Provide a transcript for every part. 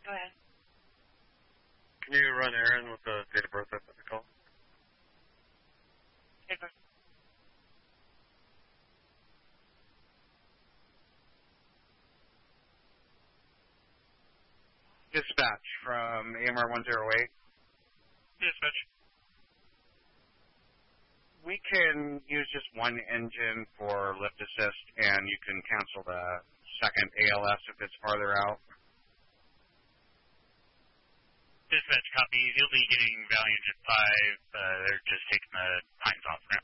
Go ahead. Can you run Aaron with the date of birth that's the call? Date of birth. Dispatch from AMR 108. Dispatch. We can use just one engine for lift assist, and you can cancel the second ALS if it's farther out. Dispatch copies. You'll be getting Valiant at 5. They're just taking the Pines off ramp.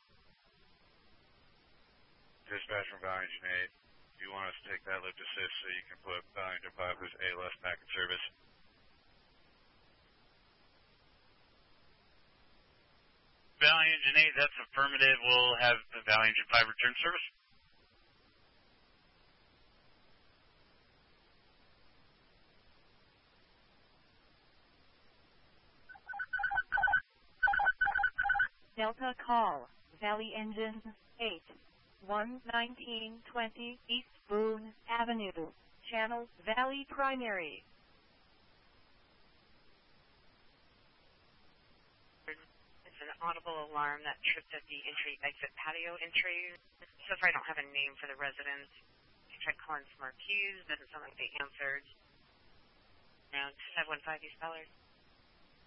Dispatch from Valiant 8. Do you want us to take that lift assist so you can put Valiant 5 who's ALS back in service? Valiant 8, that's affirmative. We'll have the Valiant 5 return service. Delta call, Valley Engine 8, 11920 East Boone Avenue, Channel Valley Primary. It's an audible alarm that tripped at the entry-exit patio entry. So far I don't have a name for the residents. I tried calling some Marquis, doesn't sound like they answered. Around 515 East Ballard.